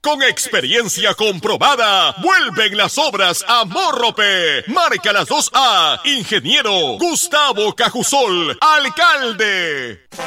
Con experiencia comprobada, vuelven las obras a Morrope. Marca las 2A. Ingeniero Gustavo Cajusol, alcalde.